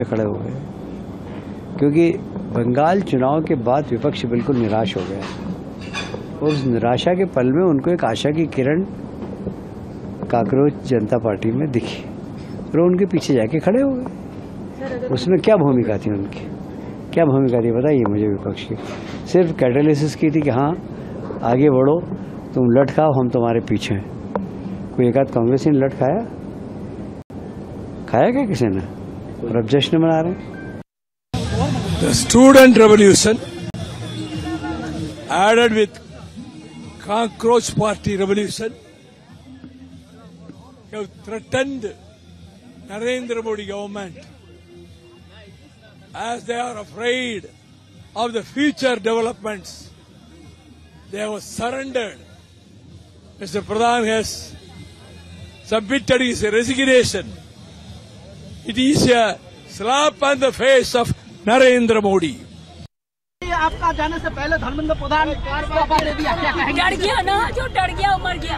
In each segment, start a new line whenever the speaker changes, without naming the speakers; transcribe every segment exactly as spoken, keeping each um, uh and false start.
खड़े हो गए, क्योंकि बंगाल चुनाव के बाद विपक्ष बिल्कुल निराश हो गया और उस निराशा के पल में उनको एक आशा की किरण कांग्रेस जनता पार्टी में दिखी और उनके पीछे जाके खड़े हो गए। उसमें क्या भूमिका थी उनकी, क्या भूमिका थी बताइए मुझे विपक्ष की? सिर्फ कैटालिसिस की थी कि हाँ आगे बढ़ो, तुम लट खाओ, हम तुम्हारे पीछे हैं। कोई एक आध कांग्रेसी ने लट खाया खाया क्या किसी ने? और अब जश्न मना रहे हैं।
The student revolution added with cockroach party revolution have threatened Narendra Modi government as they are afraid of the future developments. They have surrendered. Mister Pradhan has submitted his resignation. It is a slap on the face of Narendra Modi.
आपका जाने से पहले धर्मेंद्र प्रधान दे दिया, क्या कहेंगे?
डर गया ना, जो डर गया मर गया।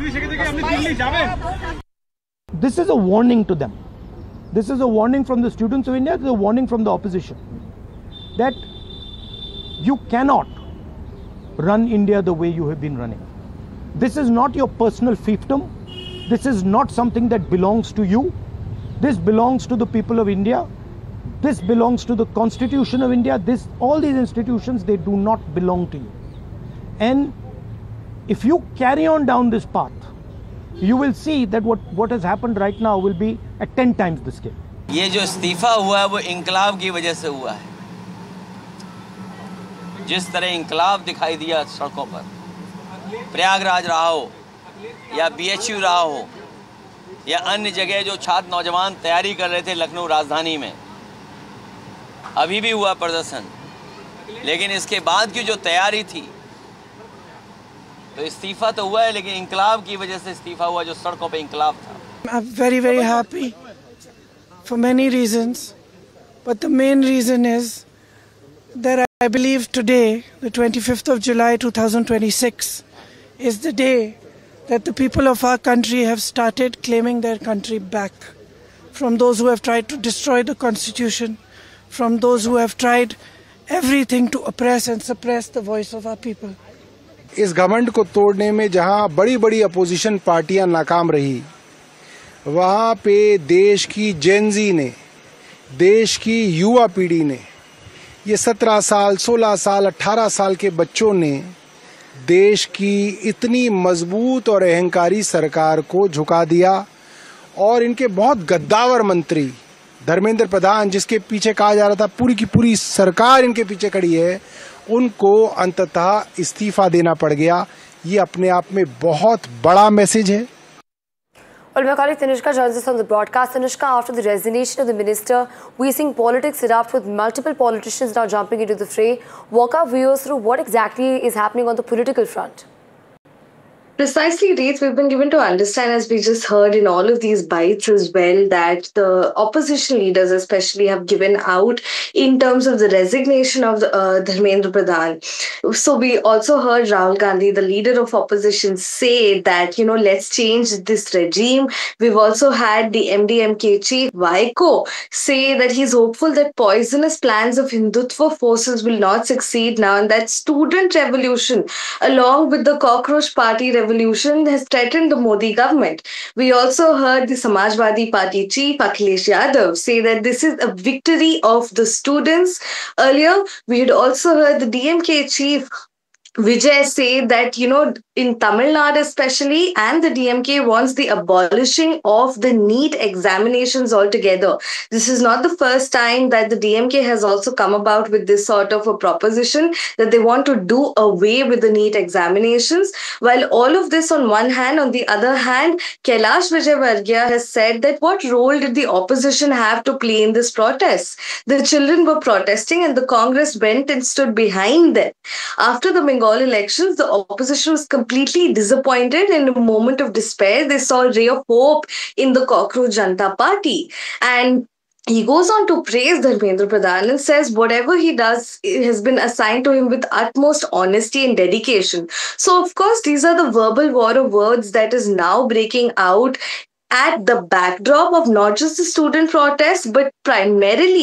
This is a warning to them. This is a warning from the students of India. This is a warning from the opposition that you cannot run India the way you have been running. This is not your personal fiefdom. This is not something that belongs to you. This belongs to the people of India. This belongs to the Constitution of India. This, all these institutions, they do not belong to you. And if you carry on down this path, you will see that what, what has happened right now will be at ten times the scale.
ये जो इस्तीफा हुआ है वो इंकलाब की वजह से हुआ है। जिस तरह इंकलाब दिखाई दिया सड़कों पर, प्रयागराज रहा हो या बीएचयू रहा हो या अन्य जगह जो छात्र नौजवान तैयारी कर रहे थे लखनऊ राजधानी में, अभी भी हुआ प्रदर्शन, लेकिन इसके बाद की जो तैयारी थी, तो इस्तीफा तो हुआ है लेकिन इंकलाब की वजह से इस्तीफा हुआ, जो सड़कों पे इंकलाब था।
I'm very very happy for many reasons, but the main reason is that I believe today, the twenty-fifth of July two thousand twenty-six, is the day that the people of our country have started claiming their country back from those who have tried to destroy the Constitution, from those who have tried everything to oppress and suppress the voice of our people.
इस घमंड को तोड़ने में जहां बड़ी बड़ी opposition पार्टियां नाकाम रही, वहां पे देश की जेनजी ने, देश की युवा पीढ़ी ने, ये सत्रह साल, सोलह साल, अठारह साल के बच्चों ने देश की इतनी मजबूत और अहंकारी सरकार को झुका दिया और इनके बहुत गद्दावर मंत्री धर्मेंद्र प्रधान, जिसके पीछे कहा जा रहा था पूरी की पूरी सरकार इनके पीछे खड़ी है, उनको अंततः इस्तीफा देना पड़ गया। ये अपने आप में बहुत बड़ा मैसेज है।
Well, my colleague Tanushka joins us on the broadcast. Tanushka, after the resignation of the minister, we're seeing politics erupt with multiple politicians now jumping into the fray. Walk our viewers through what exactly is happening on the political front.
Precisely, Reith, we've been given to understand, as we just heard in all of these bites as well, that the opposition leaders especially have given out in terms of the resignation of the, uh, Dharmendra Pradhan. So we also heard Rahul Gandhi, the leader of opposition, say that, you know, let's change this regime. We've also had the M D M K chief, Vaiko, say that he's hopeful that poisonous plans of Hindutva forces will not succeed now, and that student revolution, along with the cockroach party revolution, Revolution has threatened the Modi government. We also heard the Samajwadi Party chief Akhilesh Yadav say that this is a victory of the students. Earlier, we had also heard the D M K chief Vijay say that, you know, in Tamil Nadu especially, and the D M K wants the abolishing of the NEET examinations altogether. This is not the first time that the D M K has also come about with this sort of a proposition that they want to do away with the NEET examinations. While all of this on one hand, on the other hand, Kailash Vijayvargiya has said that what role did the opposition have to play in this protest? The children were protesting and the Congress went and stood behind them. After the Bengal elections, the opposition was completely disappointed. In a moment of despair, they saw a ray of hope in the Cockroach Janata Party. And he goes on to praise Dharmendra Pradhan and says whatever he does has been assigned to him with utmost honesty and dedication. So, of course, these are the verbal war of words that is now breaking out at the backdrop of not just the student protests, but primarily